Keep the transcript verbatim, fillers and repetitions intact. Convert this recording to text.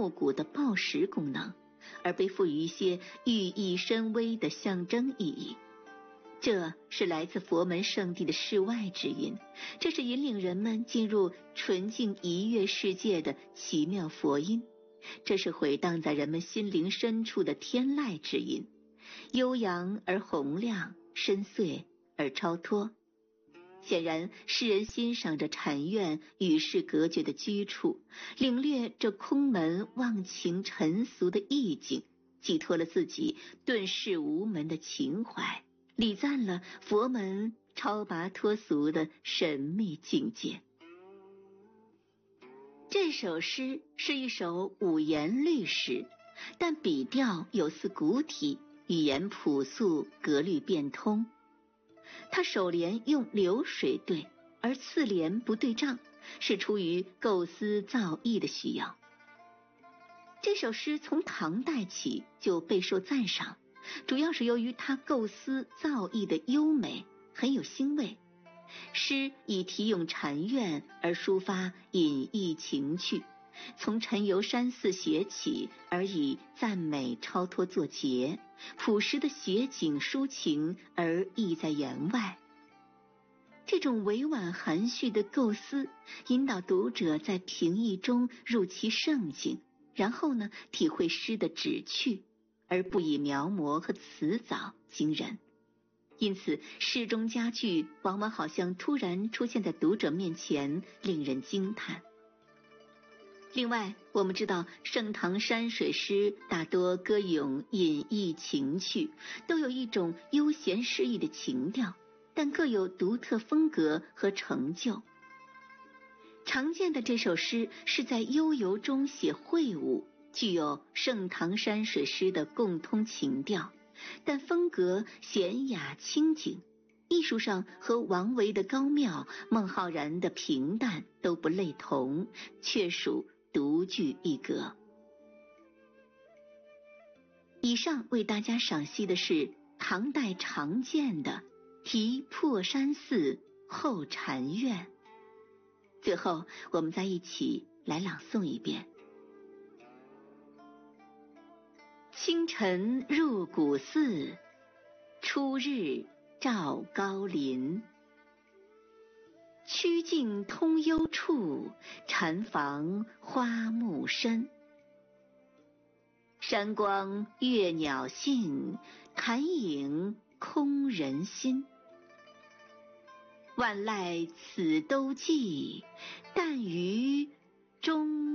木骨的报时功能，而被赋予一些寓意深微的象征意义。这是来自佛门圣地的世外之音，这是引领人们进入纯净怡悦世界的奇妙佛音，这是回荡在人们心灵深处的天籁之音，悠扬而洪亮，深邃而超脱。显然，诗人欣赏着禅院与世隔绝的居处，领略这空门忘情尘俗的意境，寄托了自己遁世无门的情怀，礼赞了佛门超拔脱俗的神秘境界。这首诗是一首五言律诗，但笔调有似古体，语言朴素，格律变通。他首联用流水对，而次联不对仗，是出于构思造诣的需要。这首诗从唐代起就备受赞赏，主要是由于它构思造诣的优美，很有兴味。诗以题咏禅院而抒发隐逸情趣，从沉游山寺写起，而以赞美超脱作结，朴实的写景抒情而意在言外。这种委婉含蓄的构思，引导读者在平易中入其圣境，然后呢，体会诗的旨趣，而不以描摹和辞藻惊人。因此，诗中佳句往往好像突然出现在读者面前，令人惊叹。另外，我们知道盛唐山水诗大多歌咏隐逸情趣，都有一种悠闲诗意的情调，但各有独特风格和成就。常见的这首诗是在悠游中写会晤，具有盛唐山水诗的共通情调，但风格娴雅清静，艺术上和王维的高妙、孟浩然的平淡都不类同，确属独具一格。以上为大家赏析的是唐代常见的题破山寺后禅院。最后，我们再一起来朗诵一遍。清晨入古寺，初日照高林。曲径通幽处，禅房花木深。山光悦鸟性，潭影空人心。万籁此都记，但余中